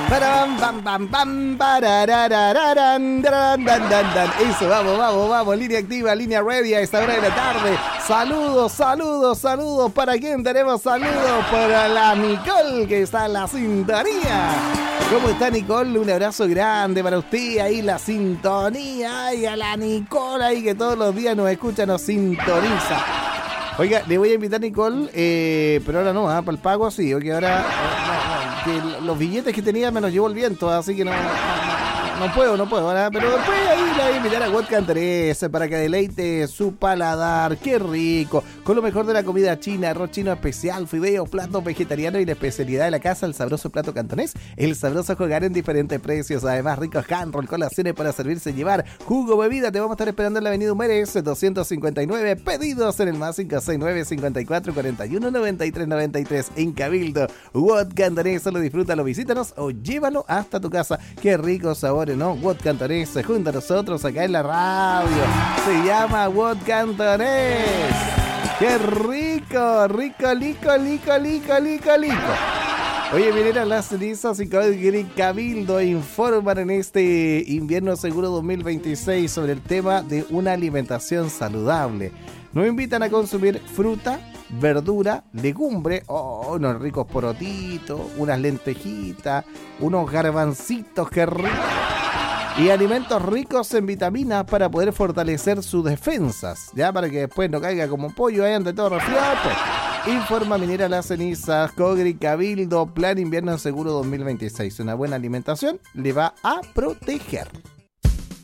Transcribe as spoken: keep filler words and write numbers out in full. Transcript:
Bam, bam, bam, bam, barararararan, dan, dan, dan, dan. Eso, vamos, vamos, vamos. Línea activa, línea ready a esta hora de la tarde. Saludos, saludos, saludos. ¿Para quién tenemos saludos? Para la Nicole, que está en la sintonía. ¿Cómo está, Nicole? Un abrazo grande para usted. Ahí la sintonía. Y a la Nicole ahí que todos los días nos escucha, nos sintoniza. Oiga, le voy a invitar a Nicole, eh, pero ahora no, ¿eh? Para el pago sí, porque ahora eh, no, no, que los billetes que tenía me los llevó el viento, así que no, no, no, no puedo, no puedo, ¿verdad? Pero después ahí le voy a invitar a Vodka Antares para que deleite su paladar, qué rico, con lo mejor de la comida china, arroz chino especial, fideos, platos vegetarianos y la especialidad de la casa, el sabroso plato cantonés, el sabroso jugar en diferentes precios, además ricos handroll, colaciones para servirse y llevar, jugo, bebida, te vamos a estar esperando en la avenida Humérez doscientos cincuenta y nueve, pedidos en el más cinco seis nueve, cinco cuatro, cuarenta y uno, noventa y tres, noventa y tres en Cabildo. Vodka Antares, solo disfrútalo, visítanos o llévalo hasta tu casa. Qué ricos sabores, ¿no? Vodka Antares, junto a nosotros acá en la radio. Se llama Vodka Antares. ¡Qué rico! Rico, lico, lico, lico, lico, lico. Oye, miren, las cenizas y Cabildo informan en este invierno seguro dos mil veintiséis sobre el tema de una alimentación saludable. Nos invitan a consumir fruta, verdura, legumbre, oh, unos ricos porotitos, unas lentejitas, unos garbancitos, qué rico. Y alimentos ricos en vitaminas para poder fortalecer sus defensas, ya para que después no caiga como pollo ahí ante todo resfriado. Pues. Informa Minera Las Cenizas, Cogri, Cabildo, Plan Invierno Seguro dos mil veintiséis. Una buena alimentación le va a proteger.